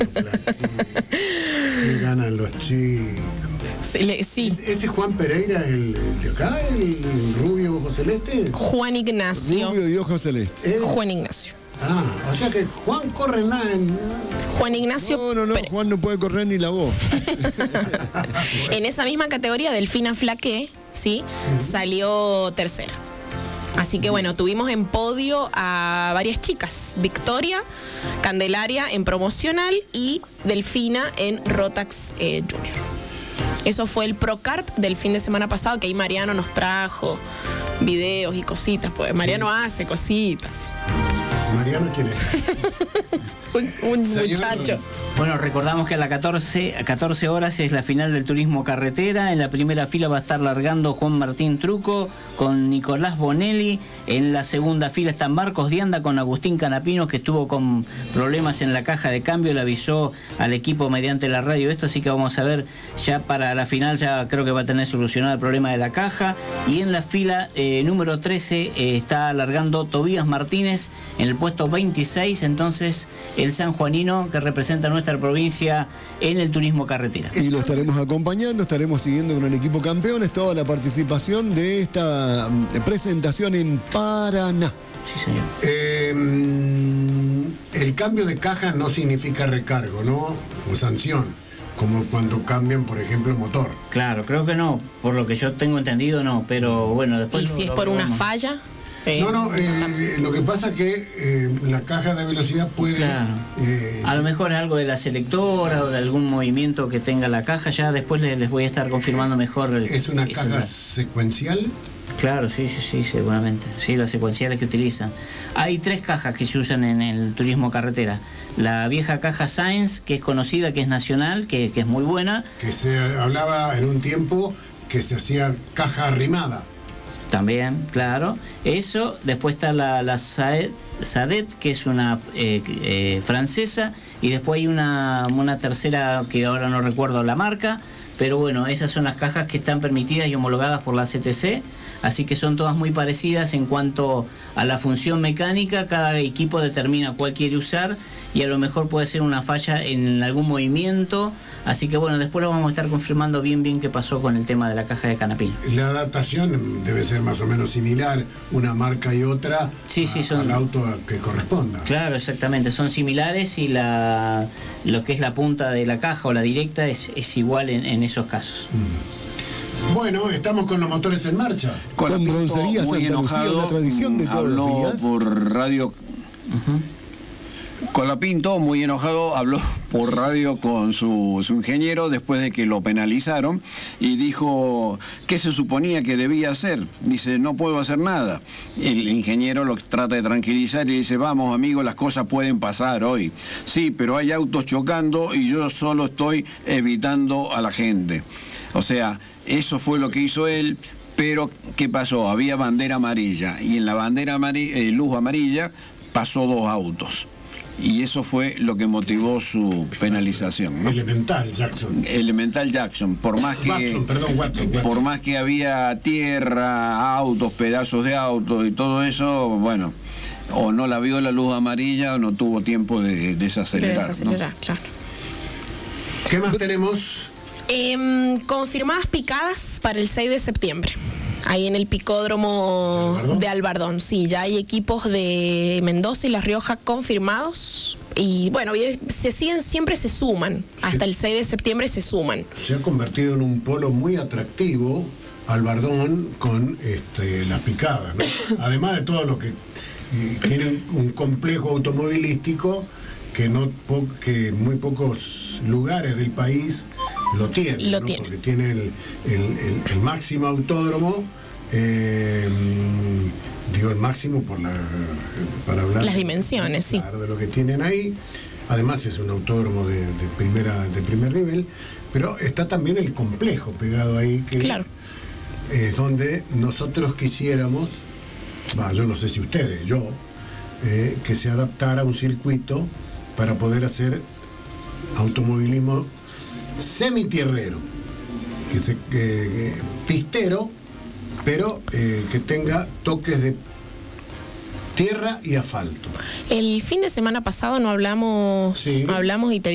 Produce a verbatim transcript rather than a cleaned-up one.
Que ganan los chicos. Sí, le- sí. ¿Ese Juan Pereira, el, el de acá, el, el rubio ojo celeste? Juan Ignacio. Rubio y ojo celeste. ¿Eh? Juan Ignacio. Ah, o sea que Juan corre nada en... Juan Ignacio. No, no, no, Pérez. Juan no puede correr ni la voz. En esa misma categoría, Delfina Flaqué, ¿sí? Salió tercera. Así que bueno, tuvimos en podio a varias chicas. Victoria, Candelaria en promocional y Delfina en Rotax eh, Junior. Eso fue el Procart del fin de semana pasado, que ahí Mariano nos trajo videos y cositas, pues Mariano hace cositas. Mariano, ¿quién es? Un, un Señor. muchacho. Bueno, recordamos que a las catorce, a catorce horas es la final del turismo carretera. En la primera fila va a estar largando Juan Martín Truco con Nicolás Bonelli. En la segunda fila está Marcos Dianda con Agustín Canapino, que estuvo con problemas en la caja de cambio. Le avisó al equipo mediante la radio esto, así que vamos a ver ya para la final, ya creo que va a tener solucionado el problema de la caja. Y en la fila eh, número trece eh, está largando Tobías Martínez en el puesto veintiséis, entonces el sanjuanino que representa a nuestra provincia en el turismo carretera. Y lo estaremos acompañando, estaremos siguiendo con el equipo campeones toda la participación de esta mm, presentación en Paraná. Sí, señor. Eh, el cambio de caja no significa recargo, ¿no? O sanción, como cuando cambian, por ejemplo, el motor. Claro, creo que no, por lo que yo tengo entendido no, pero bueno, después... Y lo- si es lo por una probamos. falla. eh, No, no, eh, lo que pasa es que eh, la caja de velocidad puede... Claro. eh, A lo mejor es algo de la selectora o de algún movimiento que tenga la caja, ya después les, les voy a estar confirmando mejor. El, ¿Es una ese caja dato. secuencial? Claro, sí, sí, sí, seguramente. Sí, las secuenciales que utilizan. Hay tres cajas que se usan en el turismo carretera. La vieja caja Sainz, que es conocida, que es nacional, que, que es muy buena. Que se hablaba en un tiempo que se hacía caja arrimada. También, claro. Eso, después está la, la Saed, Sadet, que es una eh, eh, francesa, y después hay una, una tercera que ahora no recuerdo la marca, pero bueno, esas son las cajas que están permitidas y homologadas por la C T C, así que son todas muy parecidas en cuanto a la función mecánica. Cada equipo determina cuál quiere usar y a lo mejor puede ser una falla en algún movimiento, así que bueno, después lo vamos a estar confirmando bien bien qué pasó con el tema de la caja de Canapino. La adaptación debe ser más o menos similar, una marca y otra, Sí, sí, a- son- al auto que corresponda. Claro, exactamente, son similares y la lo que es la punta de la caja o la directa es, es igual en, en esos casos. Bueno, estamos con los motores en marcha. Con Colapinto, Broncería muy Santa Lucía, enojado, una tradición de mm, todos los habló días. por radio. Colapinto, muy enojado, habló por radio con su, su ingeniero después de que lo penalizaron y dijo qué se suponía que debía hacer. Dice, no puedo hacer nada. El ingeniero lo trata de tranquilizar y dice, vamos amigo, las cosas pueden pasar hoy. Sí, pero hay autos chocando y yo solo estoy evitando a la gente. O sea, eso fue lo que hizo él. Pero, ¿qué pasó? Había bandera amarilla y en la bandera amarilla, eh, luz amarilla pasó dos autos. Y eso fue lo que motivó su penalización, ¿no? Elemental, Jackson. Elemental Jackson, por más que Watson, perdón, Watson, Watson. por más que había tierra, autos, pedazos de autos y todo eso, bueno, o no la vio la luz amarilla o no tuvo tiempo de de desacelerar, ¿no? desacelerar, claro. ¿Qué más tenemos? Em, confirmadas picadas para el seis de septiembre. Ahí en el picódromo ¿Albardón? de Albardón. Sí, ya hay equipos de Mendoza y La Rioja confirmados. Y bueno, y se siguen, siempre se suman. Hasta el seis de septiembre se suman. Se ha convertido en un polo muy atractivo, Albardón, con este, las picadas, ¿no? Además de todo lo que eh, tienen un complejo automovilístico que no po- que muy pocos lugares del país lo tienen, Lo ¿no? tienen. Porque tiene el, el- el- el máximo autódromo, eh, digo el máximo por la para hablar Las dimensiones, sí. claro, de lo que tienen ahí. Además es un autódromo de, de primera de primer nivel, pero está también el complejo pegado ahí que Claro. es donde nosotros quisiéramos, bah, yo no sé si ustedes, yo, eh, que se adaptara a un circuito para poder hacer automovilismo semitierrero, que se, que- que- pistero, pero eh, que tenga toques de tierra y asfalto. El fin de semana pasado no hablamos, Sí. hablamos y te